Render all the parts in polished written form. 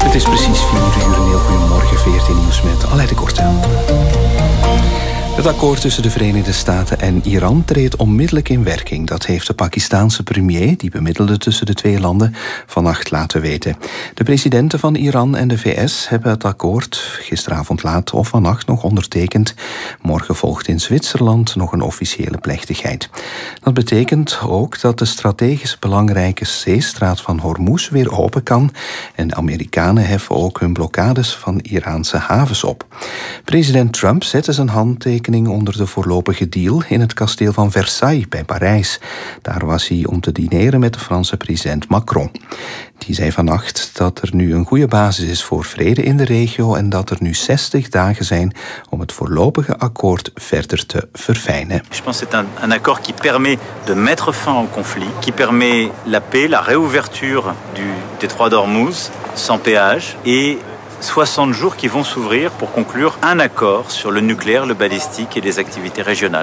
Het is precies 4 uur. Een heel goedemorgen, 14 nieuws met Aleid de Korte. Het akkoord tussen de Verenigde Staten en Iran treedt onmiddellijk in werking. Dat heeft de Pakistaanse premier, die bemiddelde tussen de twee landen, vannacht laten weten. De presidenten van Iran en de VS hebben het akkoord gisteravond laat of vannacht nog ondertekend. Morgen volgt in Zwitserland nog een officiële plechtigheid. Dat betekent ook dat de strategisch belangrijke zeestraat van Hormuz weer open kan. En de Amerikanen heffen ook hun blokkades van Iraanse havens op. President Trump zette zijn handtekening onder de voorlopige deal in het kasteel van Versailles bij Parijs. Daar was hij om te dineren met de Franse president Macron. Die zei vannacht dat er nu een goede basis is voor vrede in de regio en dat er nu 60 dagen zijn om het voorlopige akkoord verder te verfijnen. Je pense que c'est un accord qui permet de mettre fin au conflit, qui permet la paix, la réouverture du détroit d'Ormuz sans péage et 60 jours qui vont s'ouvrir pour conclure un accord sur le nucléaire, le balistique et les activités régionales.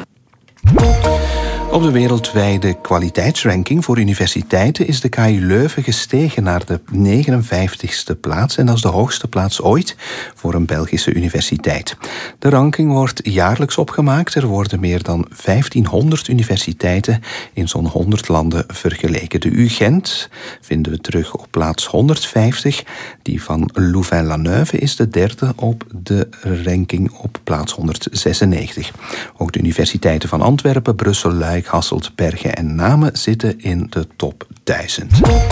Op de wereldwijde kwaliteitsranking voor universiteiten is de KU Leuven gestegen naar de 59ste plaats. En dat is de hoogste plaats ooit voor een Belgische universiteit. De ranking wordt jaarlijks opgemaakt. Er worden meer dan 1500 universiteiten in zo'n 100 landen vergeleken. De UGent vinden we terug op plaats 150. Die van Louvain-la-Neuve is de derde op de ranking op plaats 196. Ook de universiteiten van Antwerpen, Brussel, Luik, Hasselt, Bergen en Namen zitten in de top 1000.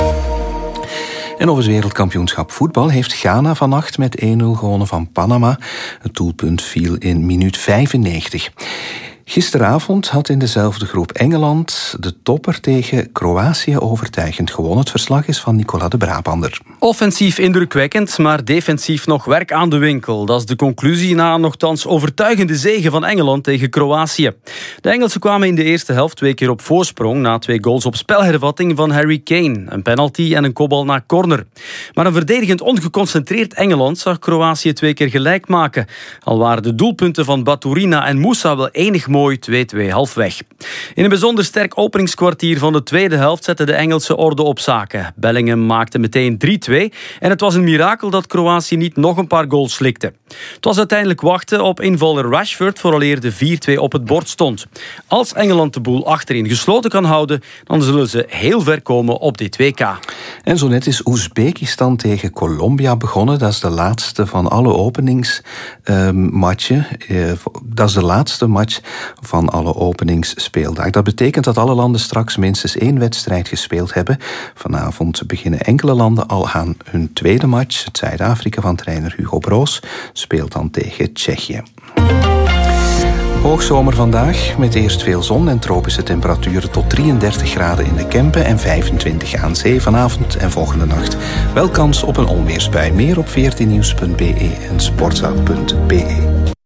En op het wereldkampioenschap voetbal heeft Ghana vannacht met 1-0 gewonnen van Panama. Het doelpunt viel in minuut 95. Gisteravond had in dezelfde groep Engeland de topper tegen Kroatië overtuigend gewonnen. Het verslag is van Nicola de Brabander. Offensief indrukwekkend, maar defensief nog werk aan de winkel. Dat is de conclusie na een nochtans overtuigende zege van Engeland tegen Kroatië. De Engelsen kwamen in de eerste helft 2 keer op voorsprong na 2 goals op spelhervatting van Harry Kane. Een penalty en een kopbal naar corner. Maar een verdedigend ongeconcentreerd Engeland zag Kroatië 2 keer gelijk maken. Al waren de doelpunten van Baturina en Moussa wel enig mooi 2-2 halfweg. In een bijzonder sterk openingskwartier van de tweede helft zette de Engelse orde op zaken. Bellingham maakte meteen 3-2 en het was een mirakel dat Kroatië niet nog een paar goals slikte. Het was uiteindelijk wachten op invaller Rashford vooraleer de 4-2 op het bord stond. Als Engeland de boel achterin gesloten kan houden, dan zullen ze heel ver komen op dit WK. En zo net is Oezbekistan tegen Colombia begonnen. Dat is de laatste van alle openingsmatchen. Dat is de laatste match van alle openingsspeeldag. Dat betekent dat alle landen straks minstens 1 wedstrijd gespeeld hebben. Vanavond beginnen enkele landen al aan hun tweede match. Het Zuid-Afrika van trainer Hugo Broos speelt dan tegen Tsjechië. Hoogzomer vandaag, met eerst veel zon en tropische temperaturen tot 33 graden in de Kempen en 25 aan zee. Vanavond en volgende nacht wel kans op een onweersbui. Meer op 14nieuws.be en sportza.be.